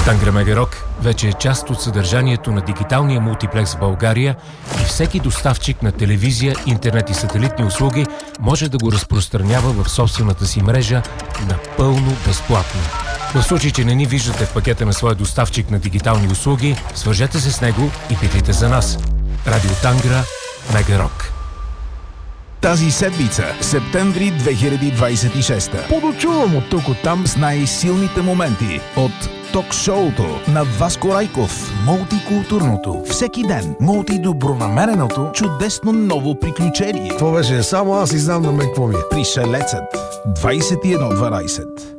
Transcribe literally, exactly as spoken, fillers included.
Тангра Мегарок вече е част от съдържанието на дигиталния мултиплекс в България и всеки доставчик на телевизия, интернет и сателитни услуги може да го разпространява в собствената си мрежа напълно безплатно. В случай, че не ни виждате в пакета на своя доставчик на дигитални услуги, свържете се с него и питайте за нас. Радио Тангра Мегарок. Тази седмица, септември две хиляди двадесет и шеста. Подочувам от тук от там с най-силните моменти от ток-шоуто на Васко Райков. Мултикултурното. Всеки ден. Мултидобронамереното. Чудесно ново приключение. Това беше само аз и знам на мен какво ми е. Пришелецът. двадесет и едно дванадесет.